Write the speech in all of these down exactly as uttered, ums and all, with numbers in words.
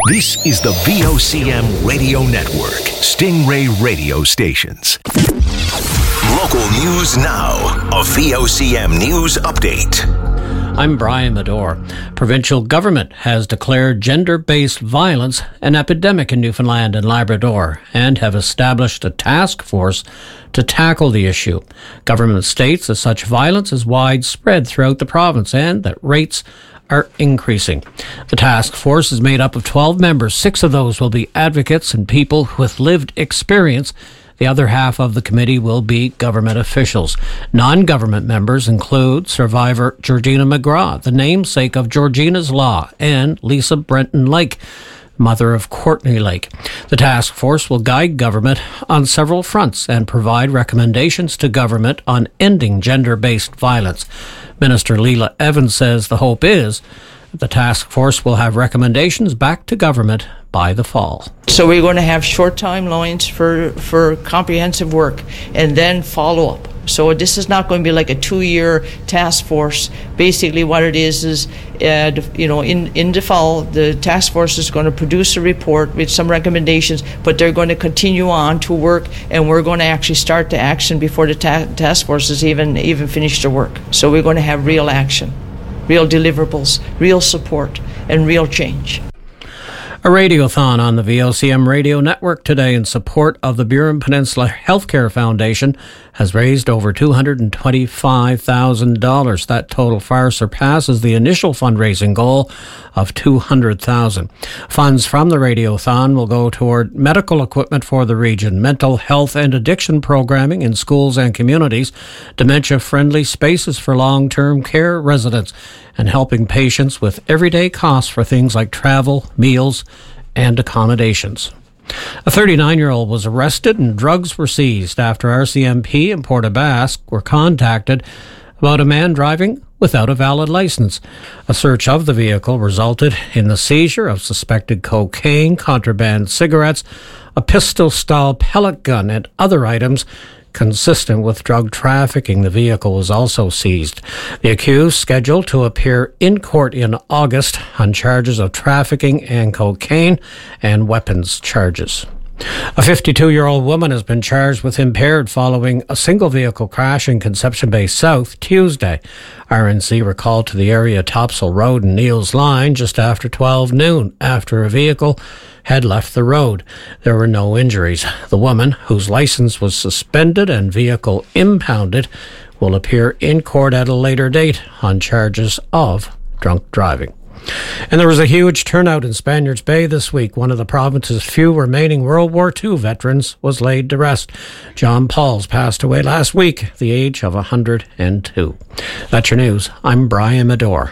This is the V O C M Radio Network, Stingray Radio Stations. Local news now, a V O C M News Update. I'm Brian Medore. Provincial government has declared gender-based violence an epidemic in Newfoundland and Labrador and have established a task force to tackle the issue. Government states that such violence is widespread throughout the province and that rates are increasing. The task force is made up of twelve members. Six of those will be advocates and people with lived experience. The other half of the committee will be government officials. Non-government members include survivor Georgina McGrath, the namesake of Georgina's Law, and Lisa Brenton Lake, mother of Courtney Lake. The task force will guide government on several fronts and provide recommendations to government on ending gender-based violence. Minister Leela Evans says the hope is that the task force will have recommendations back to government by the fall. So we're going to have short timelines for, for comprehensive work and then follow up. So this is not going to be like a two-year task force. Basically what it is is, uh, you know, in, in the fall, the task force is going to produce a report with some recommendations, but they're going to continue on to work, and we're going to actually start the action before the ta- task force has even, even finished their work. So we're going to have real action, real deliverables, real support, and real change. A radiothon on the V O C M Radio Network today in support of the Burin Peninsula Healthcare Foundation has raised over two hundred twenty-five thousand dollars. That total far surpasses the initial fundraising goal of two hundred thousand dollars. Funds from the radiothon will go toward medical equipment for the region, mental health and addiction programming in schools and communities, dementia-friendly spaces for long-term care residents, and helping patients with everyday costs for things like travel, meals, and accommodations. A thirty-nine-year-old was arrested and drugs were seized after R C M P and Port aux Basques were contacted about a man driving without a valid license. A search of the vehicle resulted in the seizure of suspected cocaine, contraband cigarettes, a pistol-style pellet gun, and other items consistent with drug trafficking. The vehicle was also seized. The accused scheduled to appear in court in August on charges of trafficking and cocaine and weapons charges. A fifty-two-year-old woman has been charged with impaired following a single vehicle crash in Conception Bay South Tuesday. R N C were called to the area Topsail Road and Neils Line just after twelve noon after a vehicle had left the road. There were no injuries. The woman, whose license was suspended and vehicle impounded, will appear in court at a later date on charges of drunk driving. And there was a huge turnout in Spaniards Bay this week. One of the province's few remaining World War Two veterans was laid to rest. John Pauls passed away last week at the age of one hundred two. That's your news. I'm Brian Medore.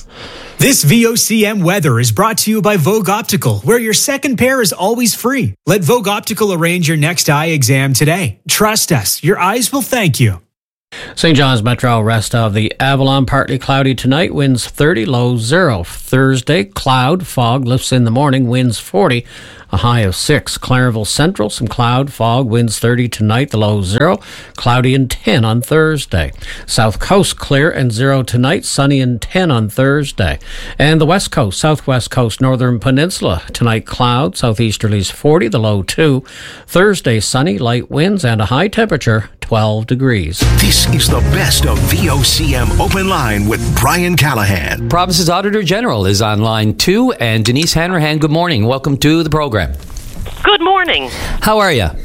This V O C M weather is brought to you by Vogue Optical, where your second pair is always free. Let Vogue Optical arrange your next eye exam today. Trust us, your eyes will thank you. Saint John's Metro, rest of the Avalon, partly cloudy tonight, winds thirty, low zero. Thursday, cloud, fog, lifts in the morning, winds forty, a high of six. Clarenville Central, some cloud, fog, winds thirty tonight, the low zero. Cloudy and ten on Thursday. South Coast, clear and zero tonight, sunny and ten on Thursday. And the West Coast, Southwest Coast, Northern Peninsula, tonight cloud, southeasterlies forty, the low two. Thursday, sunny, light winds, and a high temperature, twelve degrees. This is the best of V O C M Open Line with Brian Callahan. Province's Auditor General is on line two, and Denise Hanrahan, good morning. Welcome to the program. Good morning. How are you?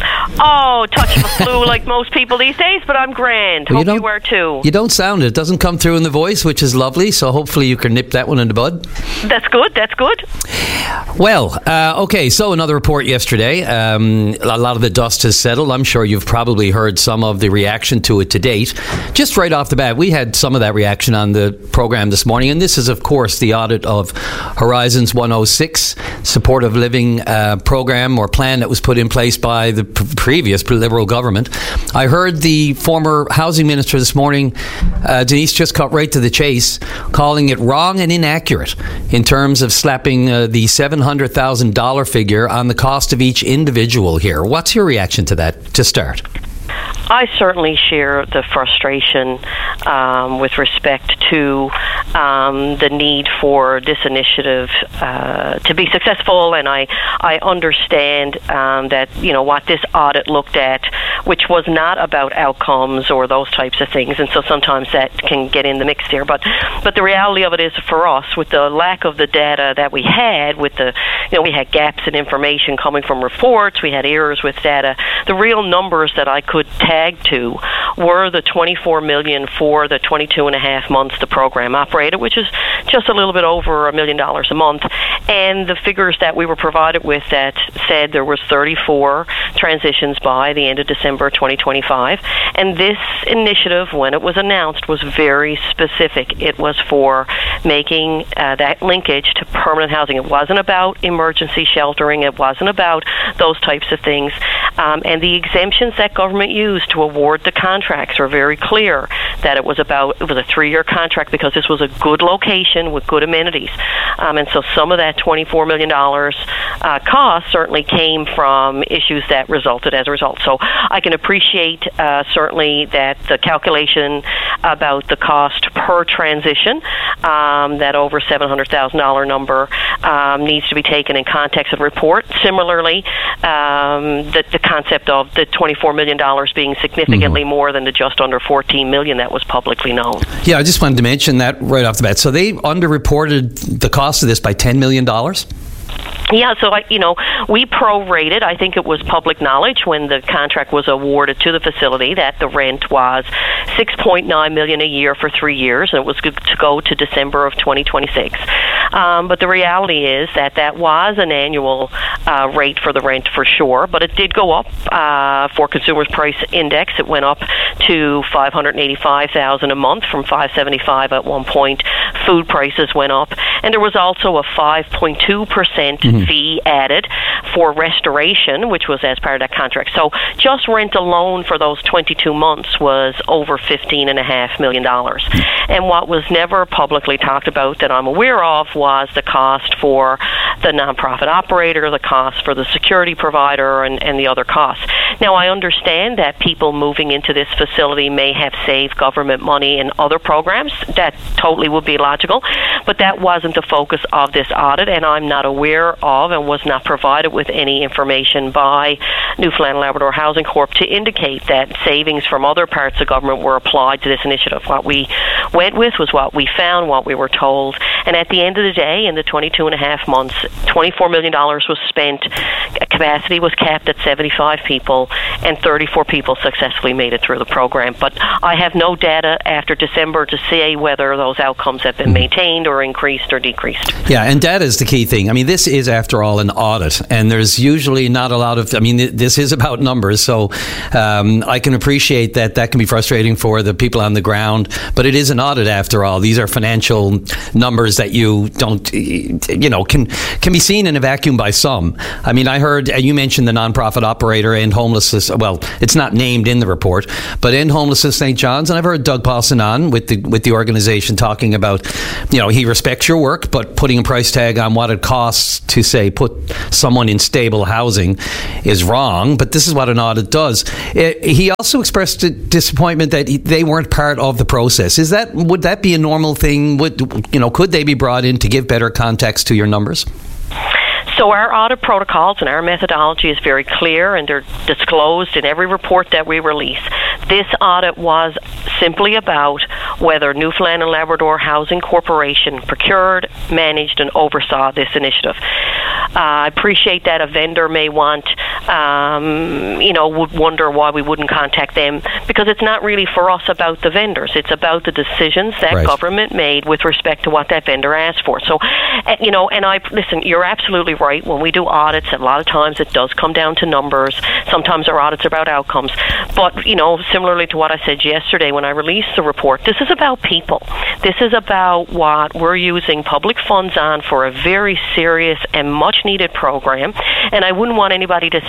Oh, touch of a flu like most people these days, but I'm grand. Well, Hope you, you were too. You don't sound it. It doesn't come through in the voice, which is lovely, so hopefully you can nip that one in the bud. That's good, that's good. Well, uh, okay, so another report yesterday. Um, a lot of the dust has settled. I'm sure you've probably heard some of the reaction to it to date. Just right off the bat, we had some of that reaction on the program this morning, and this is, of course, the audit of Horizons one oh six, supportive living uh, program or plan that was put in place by the p- previous Liberal government. I heard the former housing minister this morning, uh, Denise, just cut right to the chase, calling it wrong and inaccurate in terms of slapping uh, the seven hundred thousand dollars figure on the cost of each individual here. What's your reaction to that to start? I certainly share the frustration um, with respect to um, the need for this initiative uh, to be successful, and I I understand um, that you know what this audit looked at, which was not about outcomes or those types of things, and so sometimes that can get in the mix there. But but the reality of it is, for us, with the lack of the data that we had, with the you know we had gaps in information coming from reports, we had errors with data. The real numbers that I could tag to were the twenty-four million dollars for the twenty-two and a half months the program operated, which is just a little bit over a million dollars a month, and the figures that we were provided with that said there was thirty-four transitions by the end of December twenty twenty-five. And this initiative, when it was announced, was very specific. It was for making uh, that linkage to permanent housing. It wasn't about emergency sheltering. It wasn't about those types of things. Um, and the exemptions that government used to award the contracts were very clear that it was about, it was a three-year contract because this was a good location with good amenities. Um, and so some of that twenty-four million dollars uh, cost certainly came from issues that resulted as a result. So I can appreciate uh, certainly that the calculation about the cost per transition, um, that over seven hundred thousand dollars number, um, needs to be taken in context of the report. Similarly, um, the, the concept of the twenty-four million dollars being significantly mm-hmm. more than the just under fourteen million dollars that was publicly known. Yeah, I just wanted to mention that right off the bat. So they underreported the cost of this by ten million dollars? Yeah, so, I, you know, we prorated. I think it was public knowledge when the contract was awarded to the facility that the rent was six point nine million dollars a year for three years, and it was good to go to December of twenty twenty-six. Um, but the reality is that that was an annual uh, rate for the rent for sure, but it did go up uh, for Consumers Price Index. It went up to five hundred eighty-five thousand dollars a month from five hundred seventy-five thousand dollars at one point. Food prices went up, and there was also a five point two percent mm-hmm. fee added for restoration, which was as part of that contract. So just rent alone for those twenty-two months was over fifteen point five million dollars. And what was never publicly talked about that I'm aware of was the cost for the nonprofit operator, the cost for the security provider, and, and the other costs. Now, I understand that people moving into this facility may have saved government money in other programs. That totally would be logical, but that wasn't the focus of this audit, and I'm not aware of and was not provided with any information by Newfoundland and Labrador Housing Corp to indicate that savings from other parts of government were applied to this initiative. What we went with was what we found, what we were told, and at the end of the day, in the twenty-two and a half months, twenty-four million dollars was spent. Capacity was capped at seventy-five people, and thirty-four people successfully made it through the program. But I have no data after December to say whether those outcomes have been maintained or increased or decreased. Yeah, and data is the key thing. I mean, this is, after all, an audit, and there's usually not a lot of, I mean, this is about numbers, so um, I can appreciate that that can be frustrating for the people on the ground, but it is an audit after all. These are financial numbers that you don't, you know, can can be seen in a vacuum by some. I mean, I heard, you mentioned the nonprofit operator End Homelessness, well, it's not named in the report, but End Homelessness Saint John's, and I've heard Doug Pawson on with the, with the organization talking about, you know, he respects your work, but putting a price tag on what it costs to, say, put someone in stable housing is wrong, but this is what an audit does. It, he also expressed disappointment that he, they weren't part of the process. Is that, would that be a normal thing? Would, you know, could they be brought in to give better context to your numbers? So our audit protocols and our methodology is very clear, and they're disclosed in every report that we release. This audit was simply about whether Newfoundland and Labrador Housing Corporation procured, managed, and oversaw this initiative. Uh, I appreciate that a vendor may want, um, you know, would wonder why we wouldn't contact them, because it's not really for us about the vendors. It's about the decisions that right. government made with respect to what that vendor asked for. So, uh, you know, and I, listen, you're absolutely right. When we do audits, a lot of times it does come down to numbers. Sometimes our audits are about outcomes. But, you know, similarly to what I said yesterday when I released the report, this is about people. This is about what we're using public funds on for a very serious and much-needed program. And I wouldn't want anybody to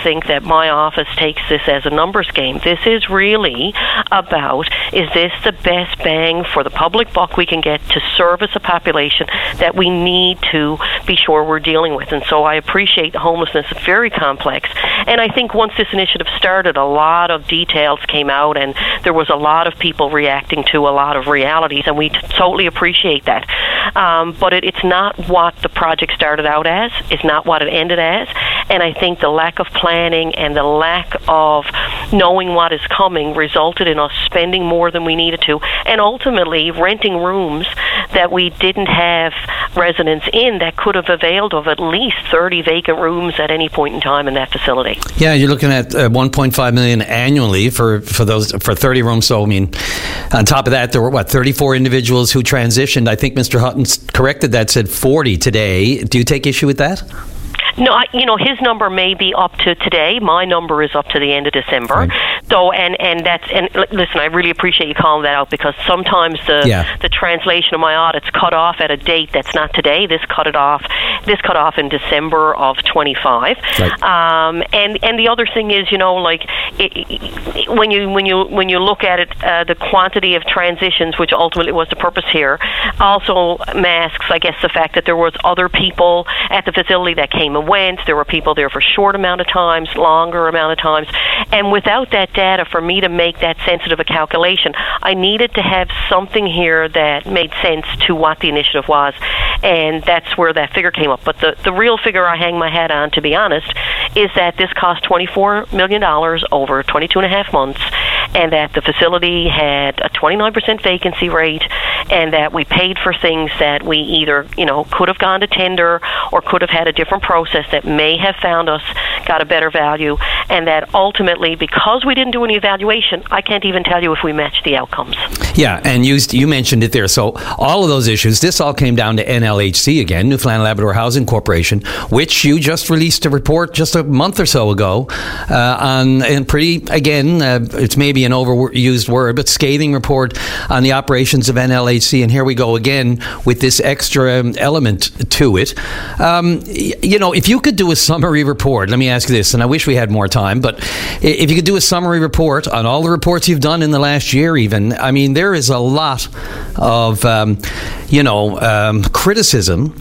think that my office takes this as a numbers game. This is really about, is this the best bang for the public buck we can get to service a population that we need to be sure we're dealing with? And so I appreciate the homelessness. It's very complex. And I think once this initiative started, a lot of details came out, and there was a lot of people reacting to a lot of realities, and we t- totally appreciate that. Um, but it, it's not what the project started out as. It's not what it ended as. And I think the lack of planning and the lack of knowing what is coming resulted in us spending more than we needed to, and ultimately renting rooms that we didn't have residents in that could have availed of at least thirty vacant rooms at any point in time in that facility. Yeah, you're looking at uh, one point five million dollars annually for, for those for thirty rooms. So, I mean, on top of that, there were, what, thirty-four individuals who transitioned. I think Mister Hutton corrected that, said forty today. Do you take issue with that? No, I, you know, his number may be up to today. My number is up to the end of December. Right. So, and, and that's, and listen, I really appreciate you calling that out, because sometimes the yeah. the translation of my audits cut off at a date that's not today. This cut it off. This cut off in December of twenty-five. Right. Um, and and the other thing is, you know, like it, it, when you when you when you look at it, uh, the quantity of transitions, which ultimately was the purpose here, also masks, I guess, the fact that there was other people at the facility that came and went. There were people there for short amount of times, longer amount of times, and without that data for me to make that sensitive a calculation, I needed to have something here that made sense to what the initiative was, and that's where that figure came up. But the, the real figure I hang my hat on, to be honest, is that this cost twenty-four million dollars over twenty-two and a half months, and that the facility had a twenty-nine percent vacancy rate, and that we paid for things that we either, you know, could have gone to tender or could have had a different process that may have found us got a better value, and that ultimately, because we didn't do any evaluation, I can't even tell you if we matched the outcomes. Yeah, and you you mentioned it there. So all of those issues, this all came down to N L H C again, Newfoundland Labrador Housing Corporation, which you just released a report just a month or so ago uh, on, and pretty, again, uh, it's maybe an overused word, but scathing report on the operations of N L H C. And here we go again with this extra element to it. Um, you know, if you could do a summary report, let me ask you this, and I wish we had more time, but if you could do a summary report on all the reports you've done in the last year even, I mean, there is a lot of, um, you know, um, criticism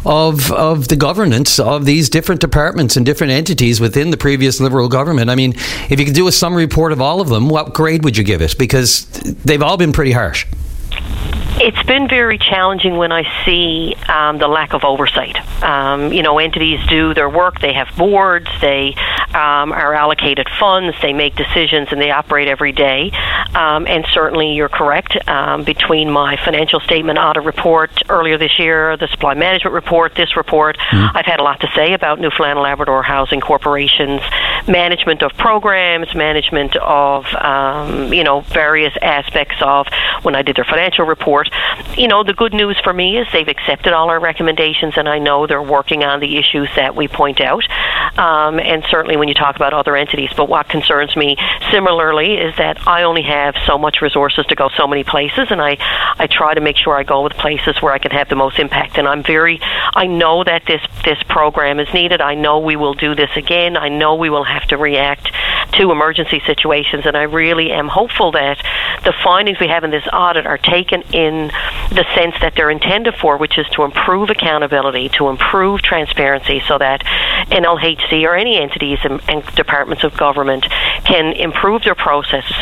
of of the governance of these different departments and different entities within the previous Liberal government. I mean, if you could do a summary report of all of them, what grade would you give it? Because they've all been pretty harsh. It's been very challenging when I see um, the lack of oversight. Um, you know, entities do their work. They have boards. They um, are allocated funds. They make decisions, and they operate every day. Um, and certainly, you're correct. Um, between my financial statement audit report earlier this year, the supply management report, this report, mm-hmm. I've had a lot to say about Newfoundland Labrador Housing Corporation's management of programs, management of, um, you know, various aspects of when I did their financial report. You know, the good news for me is they've accepted all our recommendations, and I know they're working on the issues that we point out. Um, and certainly when you talk about other entities, but what concerns me similarly is that I only have so much resources to go so many places, and I, I try to make sure I go with places where I can have the most impact. And I'm very, I know that this, this program is needed. I know we will do this again. I know we will have to react to emergency situations, and I really am hopeful that the findings we have in this audit are taken in the sense that they're intended for, which is to improve accountability, to improve transparency, so that N L H C or any entities and, and departments of government can improve their processes,